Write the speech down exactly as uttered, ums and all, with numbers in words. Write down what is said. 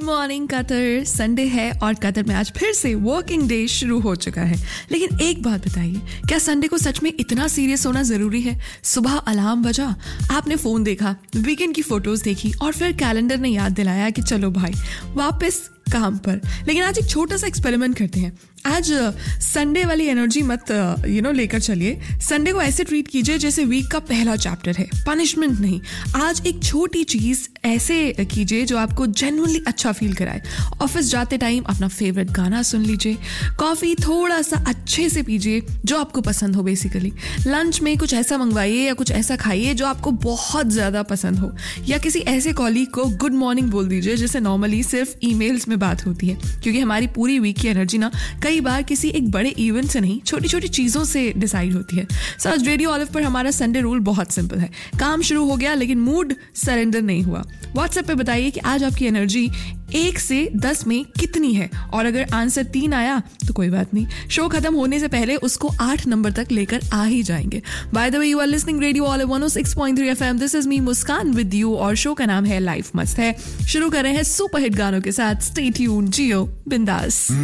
Morning Qatar. Sunday है और Qatar में आज फिर से वर्किंग डे शुरू हो चुका है। लेकिन एक बात बताइए, क्या संडे को सच में इतना सीरियस होना जरूरी है? सुबह अलार्म बजा, आपने फोन देखा, वीकेंड की फोटोज देखी और फिर कैलेंडर ने याद दिलाया कि चलो भाई वापस काम पर। लेकिन आज एक छोटा सा एक्सपेरिमेंट करते हैं। आज संडे वाली एनर्जी मत यू नो लेकर चलिए। संडे को ऐसे ट्रीट कीजिए जैसे वीक का पहला चैप्टर है, पनिशमेंट नहीं। आज एक छोटी चीज ऐसे कीजिए जो आपको जेन्युइनली अच्छा फील कराए। ऑफिस जाते टाइम अपना फेवरेट गाना सुन लीजिए, कॉफी थोड़ा सा अच्छे से पीजिए जो आपको पसंद हो। बेसिकली लंच में कुछ ऐसा मंगवाइए या कुछ ऐसा खाइए जो आपको बहुत ज्यादा पसंद हो, या किसी ऐसे कॉलीग को गुड मॉर्निंग बोल दीजिए जिसे नॉर्मली सिर्फ ईमेल्स में बात होती है। क्योंकि हमारी पूरी वीक की एनर्जी ना कई बार किसी एक बड़े इवेंट से नहीं, छोटी छोटी चीजों से डिसाइड होती है। सो आज रेडियो ऑलिव पर हमारा संडे रूल बहुत सिंपल है। काम शुरू हो गया लेकिन मूड सरेंडर नहीं हुआ। व्हाट्सएप पे बताइए कि आज आपकी एनर्जी एक से दस में कितनी है, और अगर आंसर तीन आया तो कोई बात नहीं, शो खत्म होने से पहले उसको आठ नंबर तक लेकर आ ही जाएंगे। By the way, you are listening radio olive one O six point three FM. This is me Muskan with you और शो का नाम है लाइफ मस्त है। शुरू कर रहे हैं सुपर हिट गानों के साथ। स्टे ट्यून्ड, जियो बिंदास।